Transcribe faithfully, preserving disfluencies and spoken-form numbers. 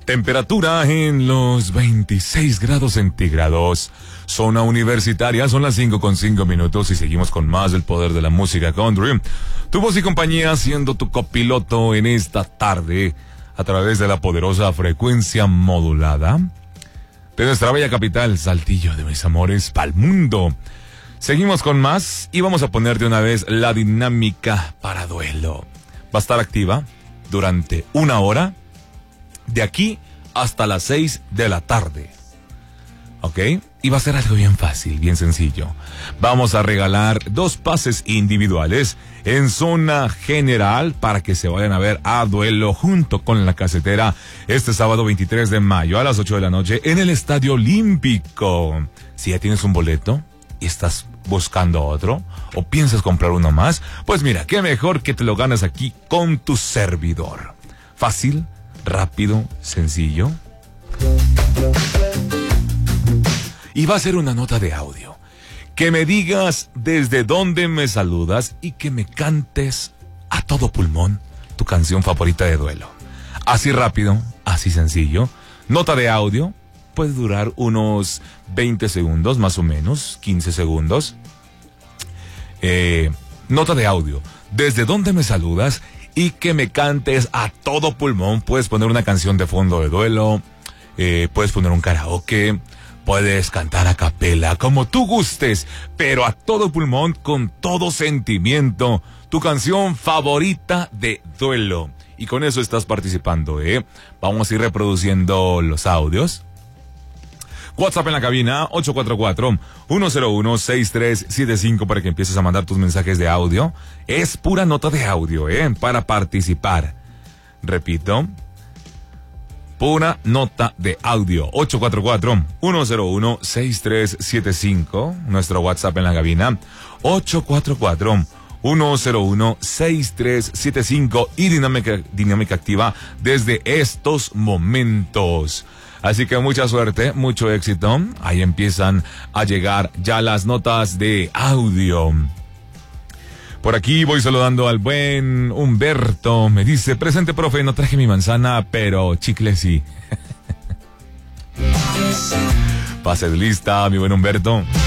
Temperatura en los veintiséis grados centígrados. Zona universitaria, son las cinco con cinco minutos y seguimos con más del poder de la música country. Tu voz y compañía siendo tu copiloto en esta tarde a través de la poderosa frecuencia modulada de nuestra bella capital, Saltillo de mis amores, pa'l mundo. Seguimos con más y vamos a poner de una vez la dinámica para duelo. Va a estar activa durante una hora, de aquí hasta las seis de la tarde. ¿Ok? Y va a ser algo bien fácil, bien sencillo. Vamos a regalar dos pases individuales en zona general para que se vayan a ver a duelo junto con la casetera este sábado veintitrés de mayo a las ocho de la noche en el Estadio Olímpico. Si ya tienes un boleto y estás buscando otro o piensas comprar uno más, pues mira, qué mejor que te lo ganas aquí con tu servidor. Fácil, rápido, sencillo. Y va a ser una nota de audio. Que me digas desde dónde me saludas y que me cantes a todo pulmón tu canción favorita de duelo. Así rápido, así sencillo. Nota de audio. Puede durar unos veinte segundos, más o menos, quince segundos. Eh, nota de audio. Desde dónde me saludas y que me cantes a todo pulmón. Puedes poner una canción de fondo de duelo. Eh, puedes poner un karaoke. Puedes cantar a capela, como tú gustes, pero a todo pulmón, con todo sentimiento. Tu canción favorita de duelo. Y con eso estás participando, ¿eh? Vamos a ir reproduciendo los audios. WhatsApp en la cabina, ocho cuatro cuatro, uno cero uno, seis tres siete cinco para que empieces a mandar tus mensajes de audio. Es pura nota de audio, ¿eh? Para participar. Repito. Pura nota de audio. ocho cuatro cuatro, uno cero uno, seis tres siete cinco. Nuestro WhatsApp en la cabina. ocho cuatro cuatro, uno cero uno, seis tres siete cinco. Y dinámica, dinámica activa desde estos momentos. Así que mucha suerte, mucho éxito. Ahí empiezan a llegar ya las notas de audio. Por aquí voy saludando al buen Humberto. Me dice, presente profe, no traje mi manzana, pero chicle sí. Pase de lista, mi buen Humberto.